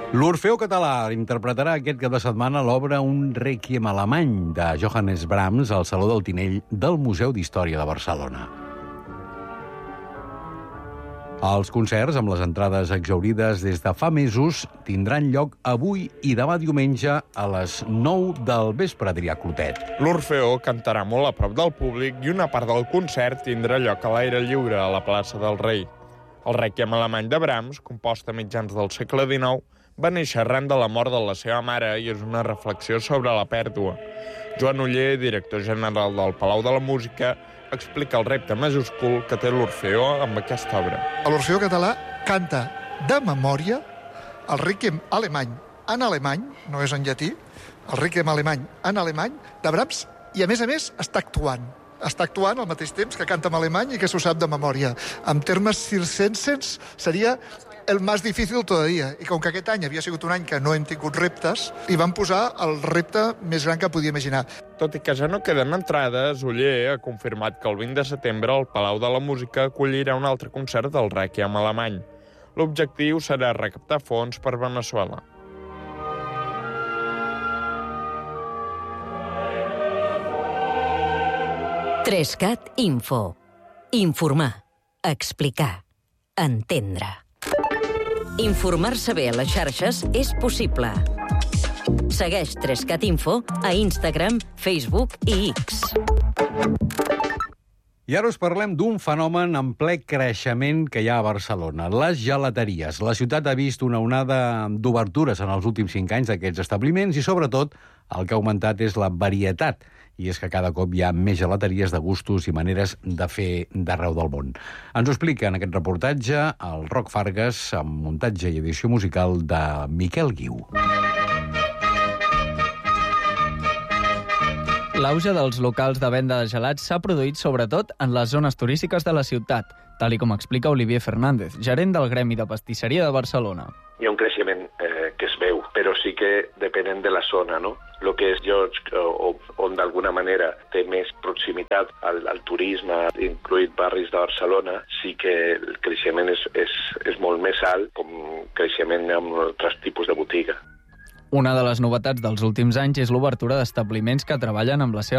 L'Orfeó Català interpretarà aquest cap de setmana l'obra Un Rèquiem alemany de Johannes Brahms al Saló del Tinell del Museu d'Història de Barcelona. Els concerts, amb les entrades exhaurides des de fa mesos, tindran lloc avui i demà diumenge a les 9 del vespre, Adrià Clotet. L'Orfeó cantarà molt a prop del públic i una part del concert tindrà lloc a l'aire lliure a la plaça del Rei. El Rèquiem alemany de Brahms, compost a mitjans del segle XIX, va néixer arran de la mort de la seva mare i és una reflexió sobre la pèrdua. Joan Oller, director general del Palau de la Música, explica el repte majúscul que té l'Orfeó amb aquesta obra. L'Orfeó Català canta de memòria el Rèquiem alemany en alemany, no és en llatí, el Rèquiem alemany en alemany de Brahms, i a més està actuant. Està actuant al mateix temps que canta en alemany i que s'ho sap de memòria. En termes circenses seria el més difícil todavía. I com que aquest any havia sigut un any que no hem tingut reptes, hi van posar el repte més gran que podia imaginar. Tot i que ja no queden entrades, Oller ha confirmat que el 20 de setembre el Palau de la Música acollirà un altre concert del Rèquiem alemany. L'objectiu serà recaptar fons per Veneçuela. Trescat Info. Informar, explicar, entendre. Informar-se bé a les xarxes és possible. Segueix Trescat Info a Instagram, Facebook i X. I ara us parlem d'un fenomen en ple creixement que hi ha a Barcelona, les gelateries. La ciutat ha vist una onada d'obertures en els últims 5 anys d'aquests establiments i, sobretot, el que ha augmentat és la varietat. I és que cada cop hi ha més gelateries de gustos i maneres de fer d'arreu del món. Ens ho explica en aquest reportatge el Roc Fargas, amb muntatge i edició musical de Miquel Guiu. L'auge dels locals de venda de gelats s'ha produït sobretot en les zones turístiques de la ciutat, tal com explica Olivier Fernández, gerent del Gremi de Pastisseria de Barcelona. Hi ha un creixement que es veu, però sí que depenent de la zona, no? El que és llocs on d'alguna manera té més proximitat al turisme, incluït barris de Barcelona, sí que el creixement és molt més alt, com creixement amb altres tipus de botiga. Una de les novetats dels últims anys és l'obertura d'establiments que treballen amb la seva